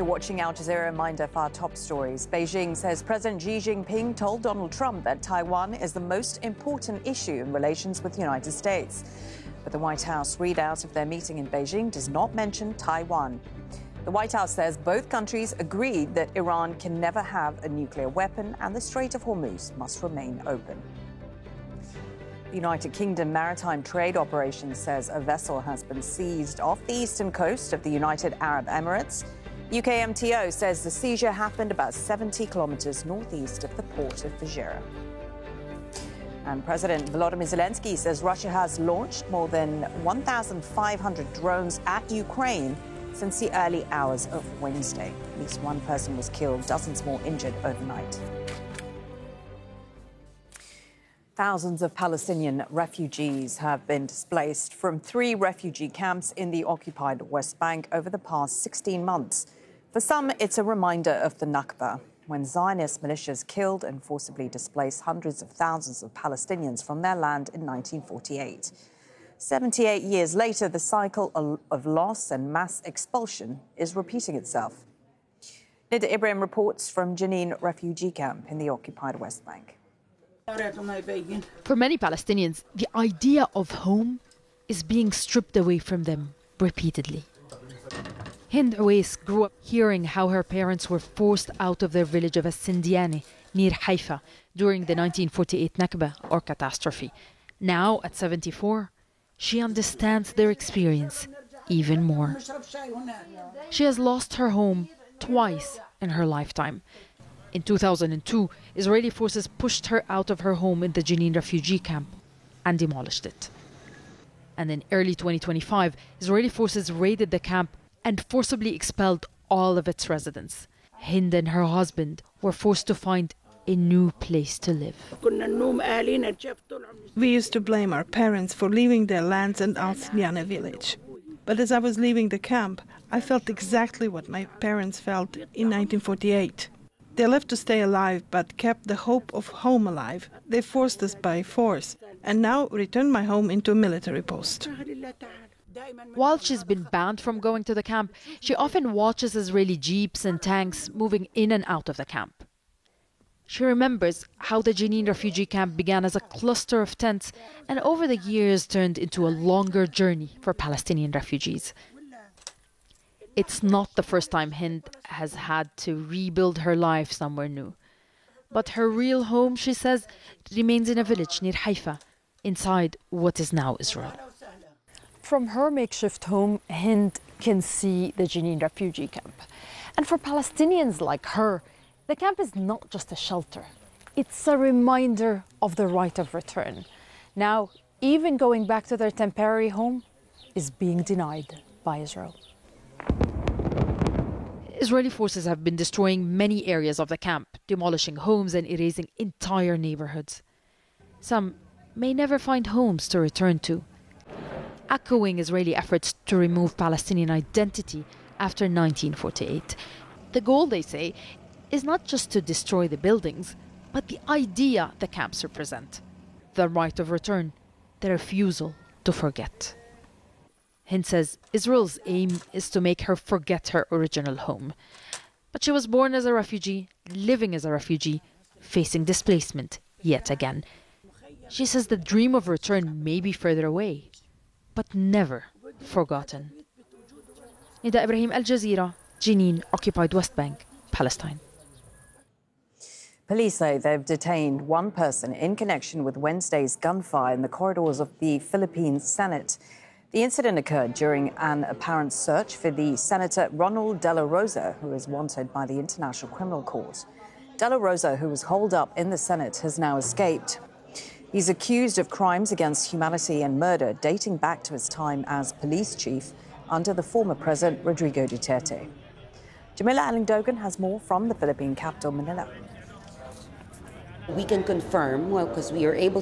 You're watching Al Jazeera. Reminder for our top stories. Beijing says President Xi Jinping told Donald Trump that Taiwan is the most important issue in relations with the United States. But the White House readout of their meeting in Beijing does not mention Taiwan. The White House says both countries agreed that Iran can never have a nuclear weapon and the Strait of Hormuz must remain open. The United Kingdom Maritime Trade Operations says a vessel has been seized off the eastern coast of the United Arab Emirates. UK MTO says the seizure happened about 70 kilometres northeast of the port of Fujairah. And President Volodymyr Zelensky says Russia has launched more than 1,500 drones at Ukraine since the early hours of Wednesday. At least one person was killed, dozens more injured overnight. Thousands of Palestinian refugees have been displaced from 3 refugee camps in the occupied West Bank over the past 16 months. For some, it's a reminder of the Nakba, when Zionist militias killed and forcibly displaced hundreds of thousands of Palestinians from their land in 1948. 78 years later, the cycle of loss and mass expulsion is repeating itself. Nida Ibrahim reports from Jenin refugee camp in the occupied West Bank. For many Palestinians, the idea of home is being stripped away from them repeatedly. Hind Awais grew up hearing how her parents were forced out of their village of As-Sindiani near Haifa during the 1948 Nakba, or catastrophe. Now, at 74, she understands their experience even more. She has lost her home twice in her lifetime. In 2002, Israeli forces pushed her out of her home in the Jenin refugee camp and demolished it. And in early 2025, Israeli forces raided the camp and forcibly expelled all of its residents. Hind and her husband were forced to find a new place to live. We used to blame our parents for leaving their lands and Al-Sindiani village. But as I was leaving the camp, I felt exactly what my parents felt in 1948. They left to stay alive, but kept the hope of home alive. They forced us by force, and now returned my home into a military post. While she's been banned from going to the camp, she often watches Israeli jeeps and tanks moving in and out of the camp. She remembers how the Jenin refugee camp began as a cluster of tents and over the years turned into a longer journey for Palestinian refugees. It's not the first time Hind has had to rebuild her life somewhere new. But her real home, she says, remains in a village near Haifa, inside what is now Israel. From her makeshift home, Hind can see the Jenin refugee camp. And for Palestinians like her, the camp is not just a shelter. It's a reminder of the right of return. Now, even going back to their temporary home is being denied by Israel. Israeli forces have been destroying many areas of the camp, demolishing homes and erasing entire neighborhoods. Some may never find homes to return to, echoing Israeli efforts to remove Palestinian identity after 1948. The goal, they say, is not just to destroy the buildings, but the idea the camps represent. The right of return, the refusal to forget. Hind says Israel's aim is to make her forget her original home. But she was born as a refugee, living as a refugee, facing displacement yet again. She says the dream of return may be further away, but never forgotten. Nida Ibrahim, Al Jazeera, Jenin, occupied West Bank, Palestine. Police say they've detained one person in connection with Wednesday's gunfire in the corridors of the Philippine Senate. The incident occurred during an apparent search for the Senator Ronald De La Rosa, who is wanted by the International Criminal Court. De La Rosa, who was holed up in the Senate, has now escaped. He's accused of crimes against humanity and murder dating back to his time as police chief under the former President Rodrigo Duterte. Jamila Alling-Dogan has more from the Philippine capital, Manila. We can confirm, well, because we are able